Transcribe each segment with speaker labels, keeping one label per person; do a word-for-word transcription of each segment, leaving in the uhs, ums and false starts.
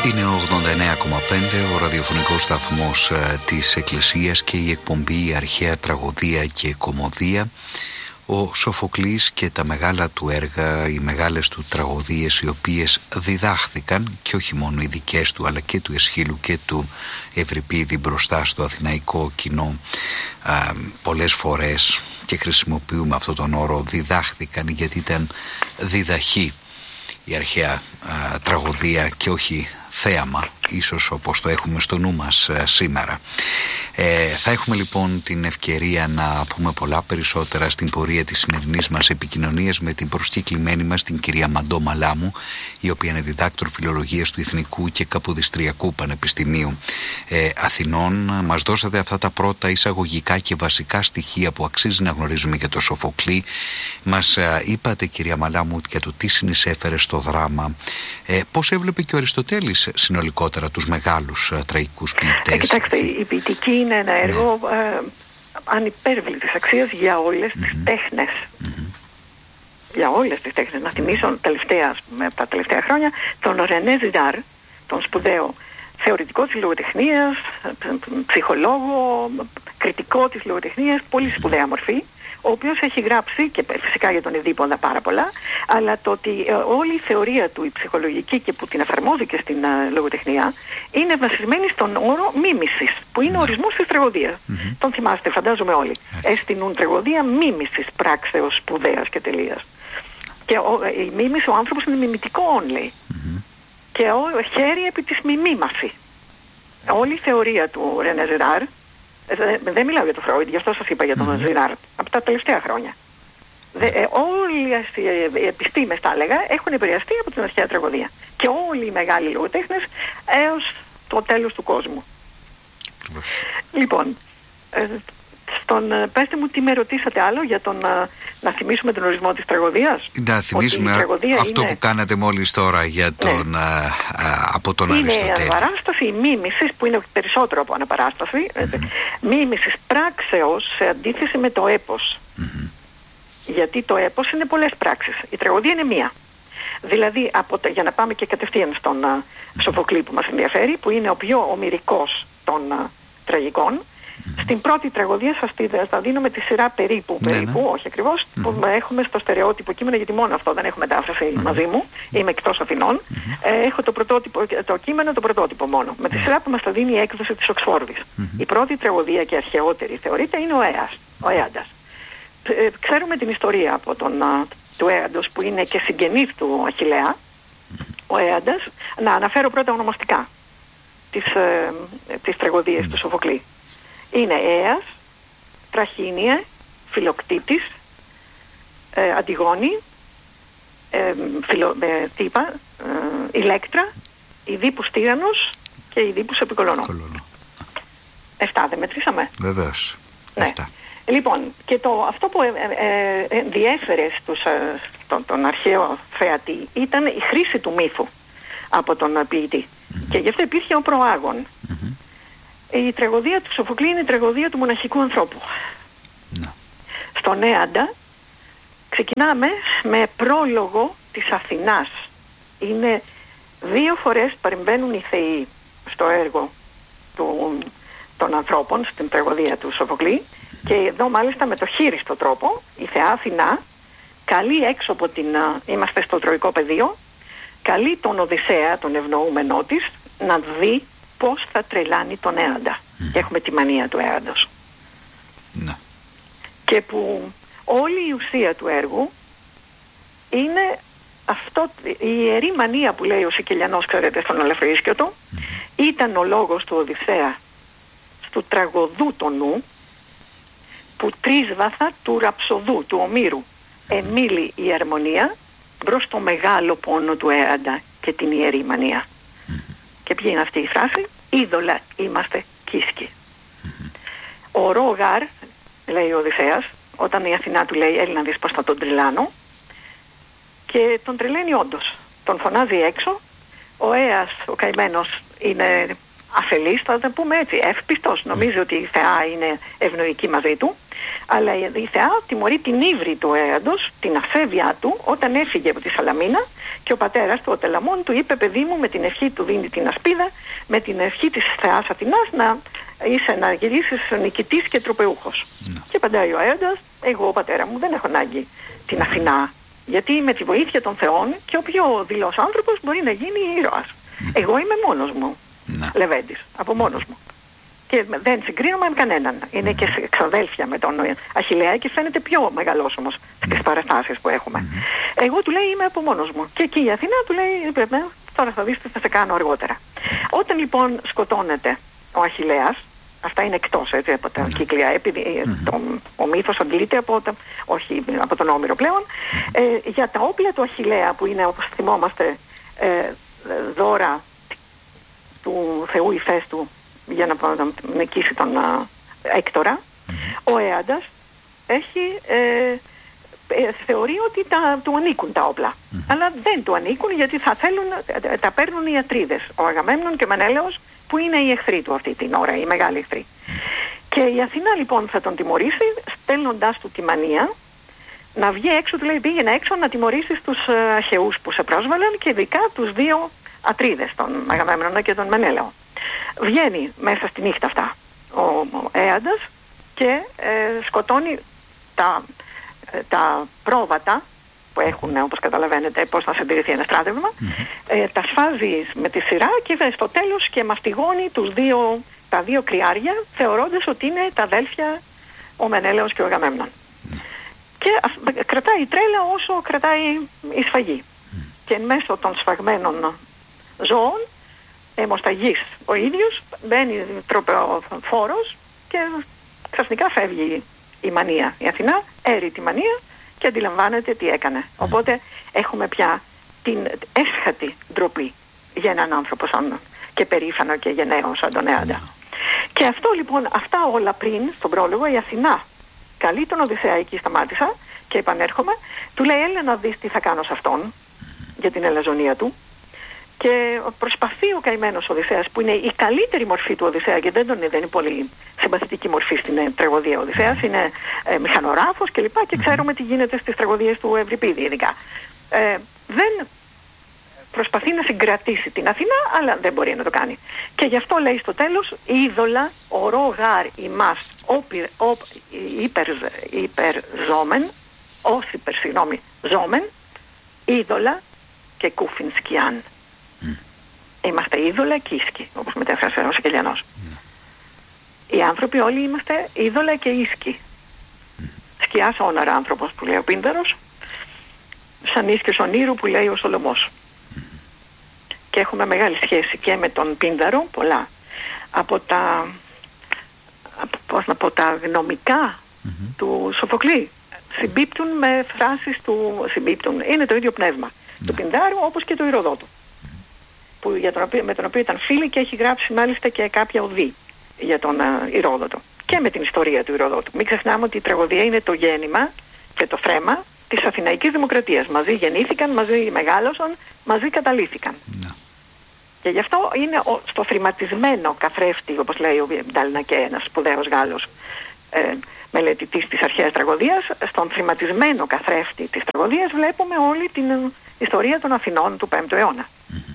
Speaker 1: Είναι ο ογδόντα εννέα κόμμα πέντε, ο ραδιοφωνικός σταθμός της Εκκλησίας και η εκπομπή «Η αρχαία τραγωδία και κωμωδία». Ο Σοφοκλής και τα μεγάλα του έργα, οι μεγάλες του τραγωδίες, οι οποίες διδάχθηκαν, και όχι μόνο οι δικές του αλλά και του Εσχύλου και του Ευρυπίδη μπροστά στο αθηναϊκό κοινό α, πολλές φορές, και χρησιμοποιούμε αυτόν τον όρο διδάχθηκαν γιατί ήταν διδαχή η αρχαία α, τραγωδία και όχι θέαμα, ίσως όπως το έχουμε στο νου μας ε, σήμερα. Ε, θα έχουμε λοιπόν την ευκαιρία να πούμε πολλά περισσότερα στην πορεία της σημερινής μας επικοινωνίας με την προσκεκλημένη μας, την κυρία Μαντώ Μαλάμου, η οποία είναι διδάκτορ φιλολογίας του Εθνικού και Καποδιστριακού Πανεπιστημίου ε, Αθηνών. Μας δώσατε αυτά τα πρώτα εισαγωγικά και βασικά στοιχεία που αξίζει να γνωρίζουμε για το Σοφοκλή. Μας ε, είπατε, κυρία Μαλάμου, για το τι συνεισέφερε στο δράμα, ε, πώς έβλεπε και ο Αριστοτέλης συνολικότερα τους μεγάλους uh, τραγικούς ποιητές.
Speaker 2: Ε, κοιτάξτε, η ποιητική είναι ένα έργο ναι. ε, ανυπέρβλητης αξίας για όλες mm-hmm. τις τέχνες. Mm-hmm. Για όλες τις τέχνες. Να θυμίσω τελευταία, με τα τελευταία χρόνια τον Ρενέ Ζιντάρ, τον σπουδαίο θεωρητικό της λογοτεχνίας, ψυχολόγο, κριτικό της λογοτεχνίας, πολύ σπουδαία μορφή, ο οποίος έχει γράψει, και φυσικά για τον Ειδίποντα πάρα πολλά, αλλά το ότι ε, όλη η θεωρία του, η ψυχολογική, και που την εφαρμόζει και στην ε, λογοτεχνία, είναι βασισμένη στον όρο μίμησης, που είναι ο ορισμός της τραγωδίας. Mm-hmm. Τον θυμάστε, φαντάζομαι όλοι. Yes. Έστεινουν τραγωδία μίμησης, πράξεως, σπουδαίας και τελείας. Και ο, η μίμηση, ο άνθρωπος είναι μιμητικό, λέει. Mm-hmm. Και ο, χέρι επί της μιμήμαση. Όλη η θεωρία του Ρενέ Ζιντάρ, δεν μιλάω για τον Φρόιντ, γι' αυτό σας είπα για τον mm-hmm. Ζιντάρ, από τα τελευταία χρόνια. Δε, ε, όλες οι επιστήμες, τα έλεγα, έχουν επηρεαστεί από την αρχαία τραγωδία. Και όλοι οι μεγάλοι λογοτέχνες έως το τέλος του κόσμου. Mm-hmm. Λοιπόν, ε, στον, πέστε μου τι με ρωτήσατε άλλο για τον, να θυμίσουμε τον ορισμό της τραγωδίας.
Speaker 1: Να θυμίσουμε αυτό είναι... που κάνατε μόλις τώρα για τον, ναι. α, α, από τον
Speaker 2: είναι
Speaker 1: Αριστοτέλη.
Speaker 2: Είναι αναπαράσταση μίμησης, που είναι περισσότερο από αναπαράσταση, mm-hmm. μίμησης πράξεως σε αντίθεση με το έπος. Mm-hmm. Γιατί το έπος είναι πολλές πράξεις. Η τραγωδία είναι μία. Δηλαδή, από το, για να πάμε και κατευθείαν στον uh, Σοφοκλή που μας ενδιαφέρει, που είναι ο πιο ομηρικός των uh, τραγικών. Mm-hmm. Στην πρώτη τραγωδία σας θα δίνω με τη σειρά περίπου, ναι, περίπου, ναι. όχι ακριβώς, mm-hmm. που έχουμε στο στερεότυπο κείμενο, γιατί μόνο αυτό δεν έχω μετάφραση mm-hmm. μαζί μου, είμαι εκτός Αθηνών. Mm-hmm. Ε, έχω το, πρωτότυπο, το κείμενο, το πρωτότυπο μόνο, με τη σειρά που μας θα δίνει η έκδοση της Οξφόρδης. Mm-hmm. Η πρώτη τραγωδία και αρχαιότερη θεωρείται είναι ο Αίας, ο Έαντας. Ε, ξέρουμε την ιστορία από τον, α, του Έαντος, που είναι και συγγενής του Αχιλλέα. Mm-hmm. Ο Έαντας, να αναφέρω πρώτα ονομαστικά τις, ε, τις τραγωδίες mm-hmm. του Σοφοκλή. Είναι Αίας, Τραχίνια, Φιλοκτήτης, ε, Αντιγόνη, ε, φιλο, ε, τι είπα, ε, Ηλέκτρα, Ιδίπους Τύραννος και Ιδίπους Επικολωνό. Εφτά δεν μετρήσαμε.
Speaker 1: Βεβαίως.
Speaker 2: Ναι.
Speaker 1: Εφτά.
Speaker 2: Λοιπόν, και το, αυτό που ε, ε, ε, διέφερε στους, ε, στον, τον αρχαίο θεατή ήταν η χρήση του μύθου από τον ποιητή. Mm-hmm. Και γι' αυτό υπήρχε ο προάγων. Mm-hmm. Η τραγωδία του Σοφοκλή είναι η τραγωδία του μοναχικού ανθρώπου. No. Στον Έαντα ξεκινάμε με πρόλογο της Αθηνάς. Είναι δύο φορές παρεμβαίνουν οι θεοί στο έργο του, των ανθρώπων, στην τραγωδία του Σοφοκλή. Mm-hmm. Και εδώ μάλιστα με το χείριστο τρόπο η θεά Αθηνά καλεί έξω από την... είμαστε στο τροϊκό πεδίο, καλεί τον Οδυσσέα, τον ευνοούμενό της, να δει πώς θα τρελάνει τον Έαντα. Mm. Και έχουμε τη μανία του Έαντος.
Speaker 1: No.
Speaker 2: Και που όλη η ουσία του έργου είναι αυτό, η ιερή μανία που λέει ο Σικελιανός, ξέρετε, στον Αλαφρίσκιο, mm. ήταν ο λόγος του Οδυσσέα στου τραγωδού το νου, που τρίσβαθα του ραψοδού, του Ομήρου, mm. εμίλει η αρμονία μπρος στο μεγάλο πόνο του Έαντα και την ιερή μανία. Mm. Και ποια είναι αυτή η φράση? Είδωλα είμαστε κίσκι. Mm-hmm. Ο Ρόγαρ, λέει ο Οδυσσέας, όταν η Αθηνά του λέει έλει να δεις πως θα τον τρελάνω, και τον τρελαίνει όντως. Τον φωνάζει έξω, ο Αίας, ο καημένος, είναι αφελής, θα το πούμε έτσι, εύπιστος, νομίζει ότι η θεά είναι ευνοϊκή μαζί του, αλλά η θεά τιμωρεί την ύβρη του έαντος, την ασέβειά του, όταν έφυγε από τη Σαλαμίνα και ο πατέρας του, ο Τελαμών, του είπε, παιδί μου, με την ευχή του δίνει την ασπίδα, με την ευχή της θεάς Αθηνάς να είσαι να γυρίσεις νικητής και τροπεούχος. Mm. Και απαντάει ο έαντας, εγώ πατέρα μου δεν έχω ανάγκη την Αθηνά, γιατί με τη βοήθεια των θεών και ο πιο δειλός άνθρωπος μπορεί να γίνει ήρωας. Mm. Εγώ είμαι μόνος μου, mm. Λεβέντης, από μόνος μου. Και δεν συγκρίνομαι με κανέναν. Είναι mm. και εξαδέλφια με τον Αχιλλέα και φαίνεται πιο μεγαλός όμως στις παραστάσεις που έχουμε. Mm. Εγώ του λέει είμαι από μόνος μου. Και εκεί η Αθηνά του λέει τώρα θα δεις τι θα σε κάνω αργότερα. Όταν λοιπόν σκοτώνεται ο Αχιλλέας, αυτά είναι εκτός έτσι, από τα mm. κύκλια, επειδή mm. το, ο μύθος αντλείται από, τα, όχι, από τον Όμηρο πλέον. Mm. Ε, για τα όπλα του Αχιλλέα που είναι, όπως θυμόμαστε, ε, δώρα του θεού Ηφαίστου για να νικήσει τον α, Έκτορα, mm-hmm. ο Έαντας έχει, ε, ε, θεωρεί ότι τα, του ανήκουν τα όπλα. Mm-hmm. Αλλά δεν του ανήκουν γιατί θα θέλουν, ε, τα παίρνουν οι Ατρίδες, ο Αγαμέμνων και ο Μενέλαος, που είναι οι εχθροί του αυτή την ώρα, οι μεγάλοι εχθροί. Mm-hmm. Και η Αθηνά λοιπόν θα τον τιμωρήσει στέλνοντάς του τη μανία να βγει έξω, του λέει πήγαινε έξω να τιμωρήσεις τους uh, Αχαιούς που σε πρόσβαλαν και ειδικά τους δύο Ατρίδες, τον Αγαμέμνονα και τον Μενέλαο. Βγαίνει μέσα στη νύχτα αυτά ο Έαντας και ε, σκοτώνει τα, ε, τα πρόβατα που έχουν, όπως καταλαβαίνετε, πώς θα συντηρηθεί ένα στράτευμα, mm-hmm. ε, τα σφάζει με τη σειρά και στο τέλος και μαστιγώνει τους δύο, τα δύο κρυάρια, θεωρώντας ότι είναι τα αδέλφια ο Μενέλαος και ο Αγαμέμνων. Mm-hmm. Και α, κρατάει η τρέλα όσο κρατάει η σφαγή. Mm-hmm. Και μέσω των σφαγμένων ζώων αιμοσταγής ο ίδιος, μπαίνει τροπεοφόρος και ξαφνικά φεύγει η μανία. Η Αθηνά έρει τη μανία και αντιλαμβάνεται τι έκανε. Mm. Οπότε έχουμε πια την έσχατη ντροπή για έναν άνθρωπο σαν και περήφανο και γενναίο σαν τον Έαντα. Mm. Και αυτό λοιπόν, αυτά όλα πριν, στον πρόλογο, η Αθηνά καλεί τον Οδυσσέα, εκεί σταμάτησα και επανέρχομαι, του λέει έλα να δεις τι θα κάνω σε αυτόν mm. για την ελαζονία του. Και προσπαθεί ο καημένος Οδυσσέας, που είναι η καλύτερη μορφή του Οδυσσέα, και δεν, τον, δεν είναι πολύ συμπαθητική μορφή στην ε, τραγωδία Οδυσσέας, είναι ε, μηχανογράφος κλπ. Και, και ξέρουμε τι γίνεται στις τραγωδίες του Ευρυπίδη ειδικά. Ε, δεν προσπαθεί να συγκρατήσει την Αθηνά, αλλά δεν μπορεί να το κάνει. Και γι' αυτό λέει στο τέλος, είδωλα ορό γάρ ημάς υπερζόμεν, ως υπερ, συγγνώμη, ζόμεν, είδωλα και κούφιν σκιάν. Mm. Είμαστε είδωλα και ίσκοι, όπως μετέφρασε ο Σικελιανός. Mm. Οι άνθρωποι όλοι είμαστε είδωλα και ίσκοι. Mm. Σκιάς όναρα άνθρωπος που λέει ο Πίνδαρος, σαν ίσκιος ονείρου που λέει ο Σολομός. Mm. Και έχουμε μεγάλη σχέση και με τον Πίνδαρο, πολλά από τα, από, πώς να πω, τα γνωμικά mm-hmm. του Σοφοκλή συμπίπτουν με φράσεις του, συμπίπτουν, είναι το ίδιο πνεύμα. Του Πινδάρου όπως και του Ηροδότου, που για τον οποίο, με τον οποίο ήταν φίλοι και έχει γράψει μάλιστα και κάποια οδή για τον uh, Ηρόδοτο και με την ιστορία του Ηροδότου. Μην ξεχνάμε ότι η τραγωδία είναι το γέννημα και το θρέμα της Αθηναϊκής Δημοκρατίας. Μαζί γεννήθηκαν, μαζί μεγάλωσαν, μαζί καταλύθηκαν. No. Και γι' αυτό είναι ο, στο θρηματισμένο καθρέφτη, όπως λέει ο Νταλνακέ, ένας σπουδαίος Γάλλος ε, μελετητής της αρχαίας τραγωδίας, στον θρηματισμένο καθρέφτη της τραγωδίας βλέπουμε όλη την ιστορία των Αθηνών του πέμπτου αιώνα. Mm-hmm.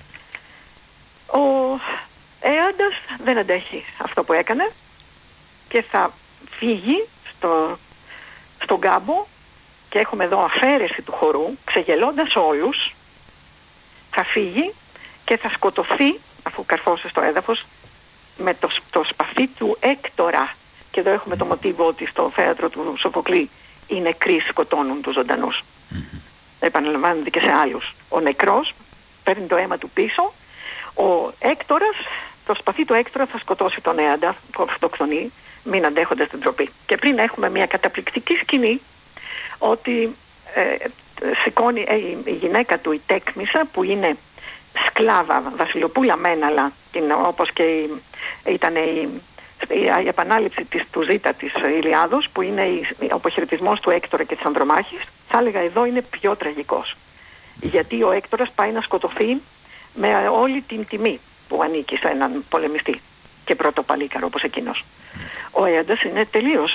Speaker 2: Ο Έαντας δεν αντέχει αυτό που έκανε και θα φύγει στο, στον κάμπο, και έχουμε εδώ αφαίρεση του χορού, ξεγελώντας όλους, θα φύγει και θα σκοτωθεί, αφού καρφώσει στο έδαφος, με το, το σπαθί του Έκτορα. Και εδώ έχουμε το μοτίβο ότι στο θέατρο του Σοφοκλή οι νεκροί σκοτώνουν τους ζωντανούς. Mm-hmm. Επαναλαμβάνεται και σε άλλους. Ο νεκρός παίρνει το αίμα του πίσω. Ο Έκτορας, το σπαθί του Έκτορα θα σκοτώσει τον Έαντα που αυτοκτονεί, μην αντέχοντας την τροπή. Και πριν έχουμε μια καταπληκτική σκηνή ότι ε, σηκώνει ε, η γυναίκα του, η Τέκμησα, που είναι σκλάβα, βασιλοπούλα μεν, αλλά όπως και η, ήταν η, η, η επανάληψη της, του Ζήτα της Ηλιάδος, που είναι η, ο αποχαιρετισμός του Έκτορα και της Ανδρομάχης, θα έλεγα εδώ είναι πιο τραγικός. Γιατί ο Έκτορας πάει να σκοτωθεί με όλη την τιμή. που ανήκει σε έναν πολεμιστή και πρώτο παλίκαρο όπως εκείνος. Ο Έαντας είναι τελείως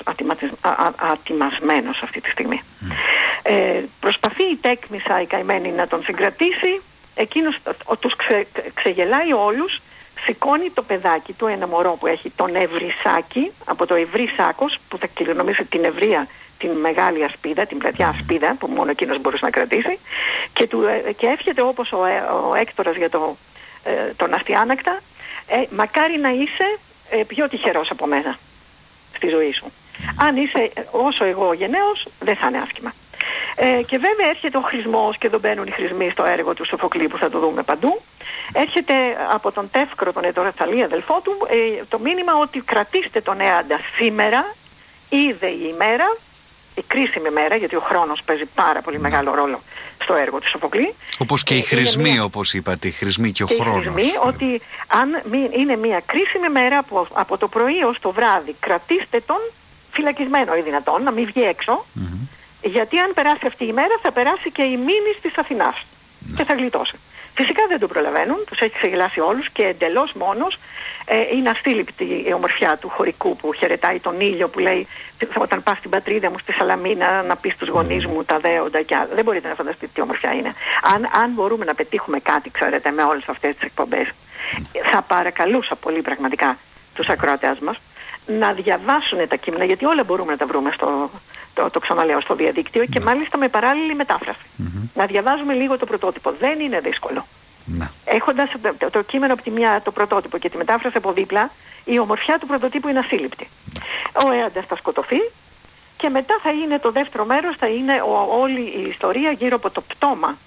Speaker 2: ατιμασμένος αυτή τη στιγμή. Mm. Ε, προσπαθεί η Τέκμησα η καημένη να τον συγκρατήσει, εκείνος τους ξε, ξεγελάει όλους, σηκώνει το παιδάκι του, ένα μωρό που έχει τον Ευρυσάκη, από το Ευρύ Σάκος, που θα κληρονομήσει την ευρεία, την μεγάλη ασπίδα, την πλατιά ασπίδα, που μόνο εκείνος μπορούσε να κρατήσει, και, του, και εύχεται όπως ο, ο Έκτορας για το, ε, τον Αστιάνακτα, ε, μακάρι να είσαι ε, πιο τυχερός από μένα στη ζωή σου. Αν είσαι όσο εγώ γενναίος, δεν θα είναι άσχημα. Ε, και βέβαια έρχεται ο χρησμός, και εδώ μπαίνουν οι χρησμοί στο έργο του Σοφοκλή που θα το δούμε παντού. Έρχεται από τον Τεύκρο, τον Εδωραθαλή αδελφό του, ε, το μήνυμα ότι κρατήστε τον Έαντα σήμερα, είδε η ημέρα, η κρίσιμη μέρα, γιατί ο χρόνος παίζει πάρα πολύ μεγάλο ρόλο στο έργο του Σοφοκλή.
Speaker 1: Όπως και οι χρησμοί, μια... όπως είπατε, οι χρησμοί και ο και χρόνος. Οι χρησμοί,
Speaker 2: ότι αν είναι μια κρίσιμη μέρα από, από το πρωί ως το βράδυ, κρατήστε τον φυλακισμένο ή δυνατόν, να μην βγει έξω, mm-hmm. γιατί αν περάσει αυτή η μέρα θα περάσει και η μήνυς της Αθηνάς mm-hmm. και θα γλιτώσει. Φυσικά δεν τον προλαβαίνουν, τους έχει ξεγελάσει όλους και εντελώς μόνος. Ε, είναι αστήλυπτη η ομορφιά του χωρικού που χαιρετάει τον ήλιο, που λέει όταν πας στην πατρίδα μου στη Σαλαμίνα να πεις στους γονείς μου τα δέοντα και άλλα. Δεν μπορείτε να φανταστείτε τι ομορφιά είναι. Αν, αν μπορούμε να πετύχουμε κάτι, ξέρετε, με όλες αυτές τις εκπομπές, θα παρακαλούσα πολύ πραγματικά τους ακροατές μας να διαβάσουν τα κείμενα, γιατί όλα μπορούμε να τα βρούμε στο, το, το ξαναλέω, στο διαδίκτυο και μάλιστα με παράλληλη μετάφραση. Mm-hmm. Να διαβάζουμε λίγο το πρωτότυπο. Δεν είναι δύσκολο. Mm-hmm. Έχοντας το, το κείμενο από τη μια, το πρωτότυπο και τη μετάφραση από δίπλα, η ομορφιά του πρωτοτύπου είναι ασύλληπτη. Mm-hmm. Ο Έαντας θα σκοτωθεί και μετά θα είναι το δεύτερο μέρος, θα είναι ο, όλη η ιστορία γύρω από το πτώμα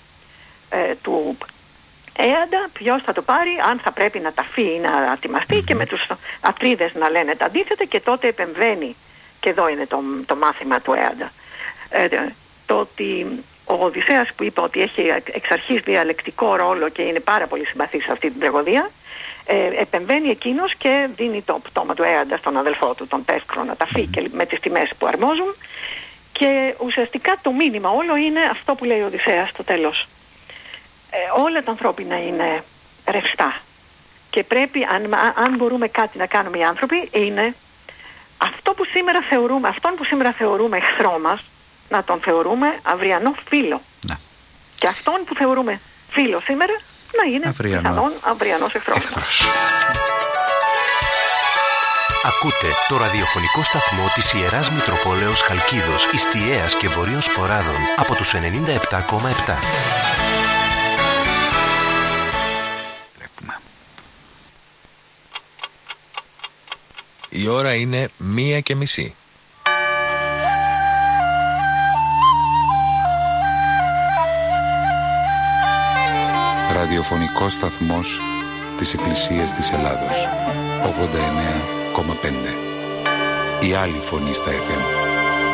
Speaker 2: ε, του Έαντα, ποιος θα το πάρει, αν θα πρέπει να ταφεί ή να ατιμαστεί mm-hmm. και με τους Ατρίδες να λένε τα αντίθετα, και τότε επεμβαίνει, και εδώ είναι το, το μάθημα του Έαντα, ε, το ότι ο Οδυσσέας, που είπα ότι έχει εξ αρχής διαλεκτικό ρόλο και είναι πάρα πολύ συμπαθής σε αυτή την τραγωδία, ε, επεμβαίνει εκείνος και δίνει το πτώμα του Έαντα στον αδελφό του, τον Τεύκρο, να ταφεί και με τις τιμές που αρμόζουν, και ουσιαστικά το μήνυμα όλο είναι αυτό που λέει ο Οδυσσέας στο τέλος. Ε, όλα τα ανθρώπινα είναι ρευστά και πρέπει, αν, αν μπορούμε κάτι να κάνουμε οι άνθρωποι, είναι αυτό που σήμερα θεωρούμε, αυτόν που σήμερα θεωρούμε εχθρό μας, να τον θεωρούμε αυριανό φίλο. Να. Και αυτόν που θεωρούμε φίλο σήμερα να είναι Αυριανό. πιθανόν αυριανός εχθρός. εχθρός.
Speaker 3: Ακούτε το ραδιοφωνικό σταθμό της Ιεράς Μητροπόλεως Χαλκίδος, Ιστιαίας και Βορείων Σποράδων από τους ενενήντα επτά κόμμα επτά.
Speaker 4: Η ώρα είναι μία και μισή.
Speaker 5: Ραδιοφωνικός σταθμός της Εκκλησίας της Ελλάδος, ογδόντα εννέα κόμμα πέντε. Η άλλη φωνή στα εφ εμ.